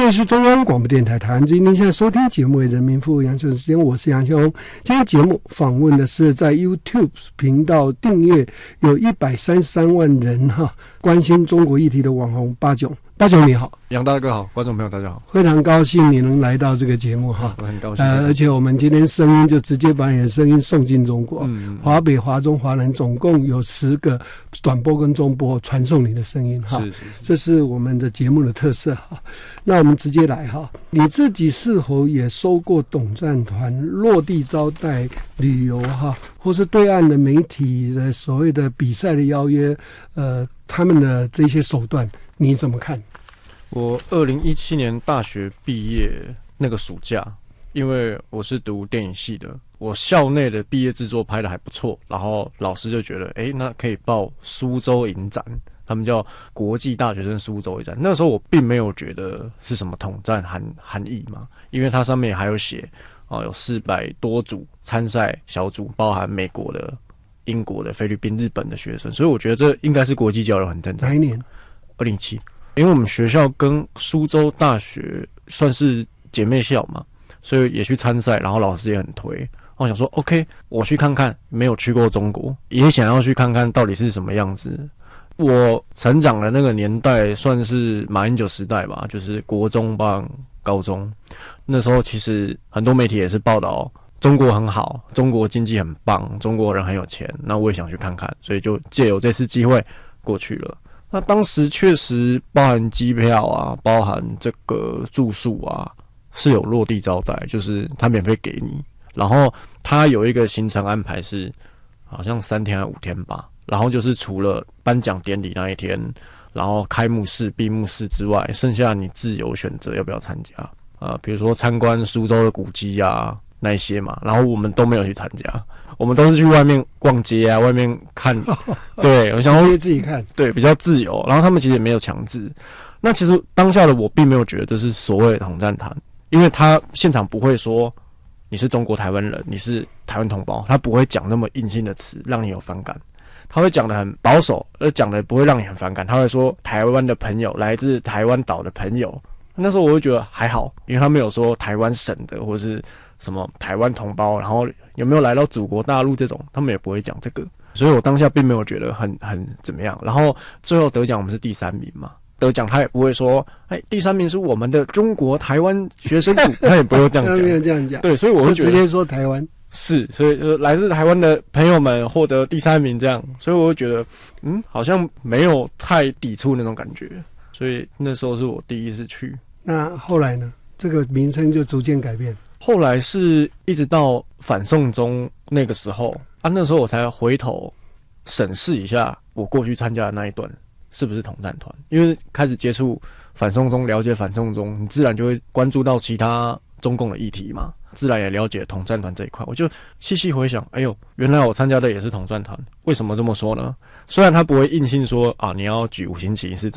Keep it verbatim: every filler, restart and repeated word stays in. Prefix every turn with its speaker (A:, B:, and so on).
A: 里是中央广播电台台湾之音，您现在收听节目为人民服务杨秀时间，我是杨秀红。今天节目访问的是在 YouTube 频道订阅有一百三十三万人哈关心中国议题的网红巴炯。巴炯你好。
B: 杨大哥好，观众朋友大家好，
A: 非常高兴你能来到这个节目哈，
B: 我很高兴。
A: 呃，而且我们今天声音就直接把你的声音送进中国，
B: 嗯，
A: 华北、华中、华南总共有十个短波跟中波传送你的声音哈，
B: 是是是，
A: 这是我们的节目的特色哈。那我们直接来哈，你自己是否也收过董战团落地招待旅游哈，或是对岸的媒体的所谓的比赛的邀约，呃，他们的这些手段你怎么看？
B: 我二零一七年大学毕业那个暑假，因为我是读电影系的，我校内的毕业制作拍得还不错，然后老师就觉得，哎，那可以报苏州影展，他们叫国际大学生苏州影展。那时候我并没有觉得是什么统战含含义嘛，因为它上面还有写，哦，有四百多组参赛小组，包含美国的、英国的、菲律宾、日本的学生，所以我觉得这应该是国际交流很正常。
A: 哪一年？
B: 二零一七。因为我们学校跟苏州大学算是姐妹校嘛，所以也去参赛，然后老师也很推。我想说 OK， 我去看看，没有去过中国，也想要去看看到底是什么样子。我成长的那个年代算是马英九时代吧，就是国中吧、高中，那时候其实很多媒体也是报道中国很好，中国经济很棒，中国人很有钱，那我也想去看看，所以就借由这次机会过去了。那当时确实包含机票啊，包含这个住宿啊，是有落地招待，就是他免费给你。然后他有一个行程安排是，好像三天还五天吧。然后就是除了颁奖典礼那一天，然后开幕式、闭幕式之外，剩下你自由选择要不要参加。呃，比如说参观苏州的古迹啊那一些嘛，然后我们都没有去参加。我们都是去外面逛街啊，外面看，对，我想
A: 直接自己看，
B: 对，比较自由。然后他们其实也没有强制。那其实当下的我并没有觉得这是所谓的统战团，因为他现场不会说你是中国台湾人，你是台湾同胞，他不会讲那么硬性的词让你有反感，他会讲得很保守，而讲的不会让你很反感。他会说台湾的朋友，来自台湾岛的朋友。那时候我会觉得还好，因为他没有说台湾省的或是什么台湾同胞，然后有没有来到祖国大陆这种，他们也不会讲这个，所以我当下并没有觉得很很怎么样。然后最后得奖我们是第三名嘛，得奖他也不会说，哎，第三名是我们的中国台湾学生组，他也不会这样讲，
A: 他没有这样讲，
B: 对，所以我就觉得
A: 直接说台湾
B: 是，所以来自台湾的朋友们获得第三名这样，所以我就觉得，嗯，好像没有太抵触那种感觉，所以那时候是我第一次去。
A: 那后来呢？这个名称就逐渐改变。
B: 后来是一直到反送中那个时候啊，那时候我才回头审视一下我过去参加的那一段是不是统战团，因为开始接触反送中，了解反送中，你自然就会关注到其他中共的议题嘛，自然也了解统战团这一块。我就细细回想，哎呦，原来我参加的也是统战团，为什么这么说呢？虽然他不会硬性说啊，你要举五星旗是